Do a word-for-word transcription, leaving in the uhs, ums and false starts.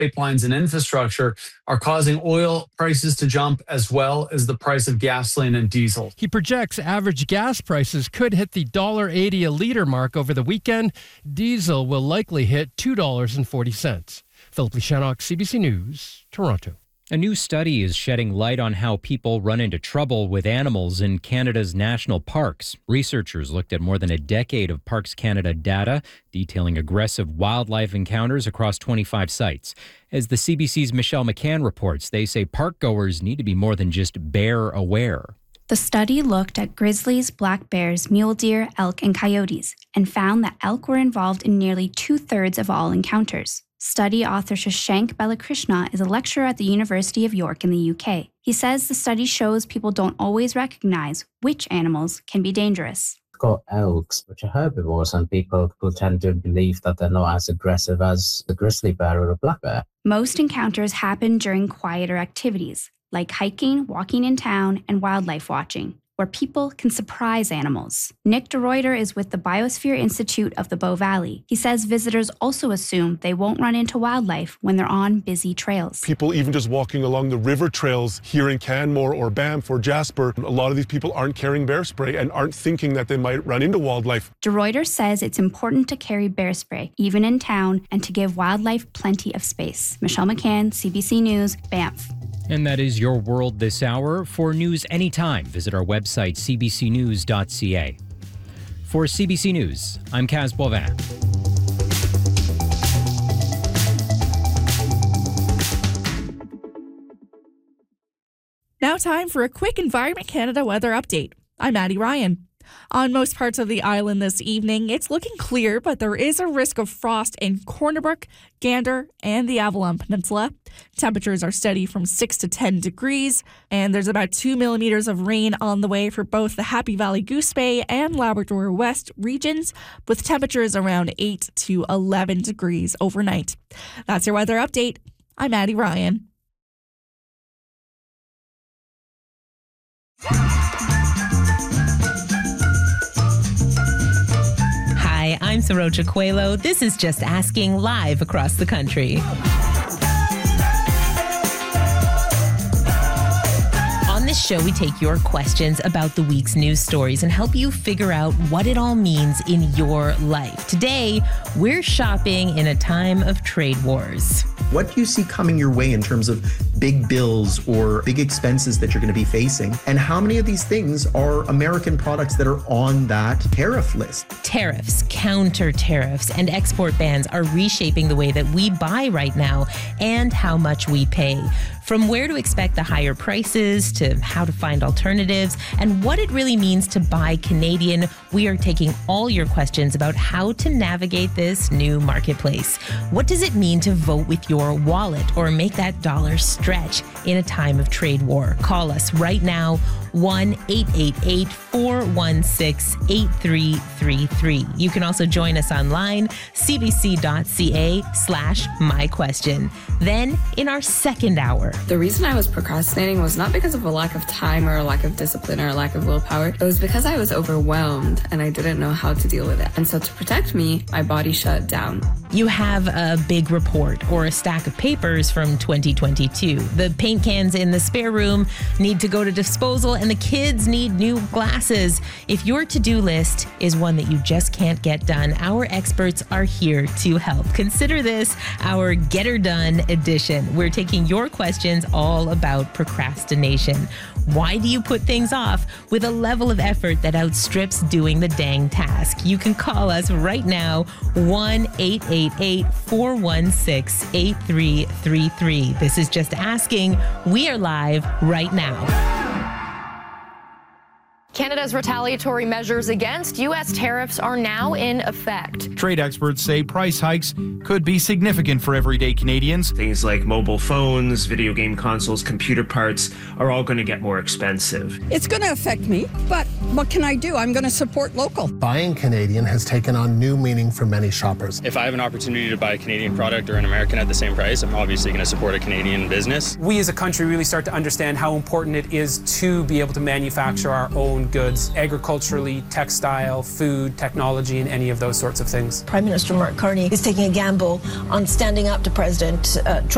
pipelines and infrastructure are causing oil prices to jump as well as the price of gasoline and diesel. He projects average gas prices could hit the one dollar eighty a litre mark over the weekend. Diesel will likely hit two dollars and forty cents. Philip Lishanok, C B C News, Toronto. A new study is shedding light on how people run into trouble with animals in Canada's national parks. Researchers looked at more than a decade of Parks Canada data, detailing aggressive wildlife encounters across twenty-five sites. As the C B C's Michelle McCann reports, they say park goers need to be more than just bear aware. The study looked at grizzlies, black bears, mule deer, elk, and coyotes, and found that elk were involved in nearly two-thirds of all encounters. Study author Shashank Balakrishna is a lecturer at the University of York in the U K. He says the study shows people don't always recognize which animals can be dangerous. We've got elks, which are herbivores, and people who tend to believe that they're not as aggressive as a grizzly bear or a black bear. Most encounters happen during quieter activities, like hiking, walking in town, and wildlife watching, where people can surprise animals. Nick DeRuyter is with the Biosphere Institute of the Bow Valley. He says visitors also assume they won't run into wildlife when they're on busy trails. People even just walking along the river trails here in Canmore or Banff or Jasper, a lot of these people aren't carrying bear spray and aren't thinking that they might run into wildlife. DeRuyter says it's important to carry bear spray, even in town, and to give wildlife plenty of space. Michelle McCann, C B C News, Banff. And that is your world this hour. For news anytime, visit our website, c b c news dot c a. For C B C News, I'm Kaz Boivin. Now time for a quick Environment Canada weather update. I'm Maddie Ryan. On most parts of the island this evening, it's looking clear, but there is a risk of frost in Corner Brook, Gander, and the Avalon Peninsula. Temperatures are steady from six to ten degrees, and there's about two millimeters of rain on the way for both the Happy Valley Goose Bay and Labrador West regions, with temperatures around eight to eleven degrees overnight. That's your weather update. I'm Maddie Ryan. Hi, I'm Sarocha Coelho. This is Just Asking live across the country. On this show, we take your questions about the week's news stories and help you figure out what it all means in your life. Today, we're shopping in a time of trade wars. What do you see coming your way in terms of big bills or big expenses that you're going to be facing? And how many of these things are American products that are on that tariff list? Tariffs, counter tariffs, and export bans are reshaping the way that we buy right now and how much we pay. From where to expect the higher prices to how to find alternatives and what it really means to buy Canadian, we are taking all your questions about how to navigate this new marketplace. What does it mean to vote with your wallet or make that dollar stretch in a time of trade war? Call us right now, one eight eight eight, four one six, eight three three three. You can also join us online, c b c dot c a slash my question. Then, in our second hour. The reason I was procrastinating was not because of a lack of time or a lack of discipline or a lack of willpower. It was because I was overwhelmed and I didn't know how to deal with it. And so to protect me, my body shut down. You have a big report or a stack of papers from twenty twenty-two. The paint cans in the spare room need to go to disposal and the kids need new glasses. If your to-do list is one that you just can't get done, our experts are here to help. Consider this our Get Her Done edition. We're taking your questions all about procrastination. Why do you put things off with a level of effort that outstrips doing the dang task? You can call us right now, one eight eight eight, four one six, eight three three three. This is Just Asking. We are live right now. Canada's retaliatory measures against U S tariffs are now in effect. Trade experts say price hikes could be significant for everyday Canadians. Things like mobile phones, video game consoles, computer parts are all going to get more expensive. It's going to affect me, but what can I do? I'm going to support local. Buying Canadian has taken on new meaning for many shoppers. If I have an opportunity to buy a Canadian product or an American at the same price, I'm obviously going to support a Canadian business. We as a country really start to understand how important it is to be able to manufacture our own goods, agriculturally, textile, food, technology, and any of those sorts of things. Prime Minister Mark Carney is taking a gamble on standing up to President uh, Trump.